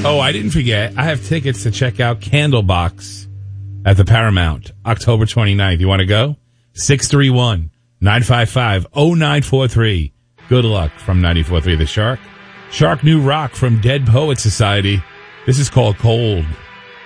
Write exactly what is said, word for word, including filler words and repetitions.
Oh, I didn't forget. I have tickets to check out Candlebox at the Paramount, October twenty-ninth. You want to go? six three one, nine five five, oh nine four three. Good luck from ninety-four point three The Shark. Shark New Rock from Dead Poet Society. This is called Cold.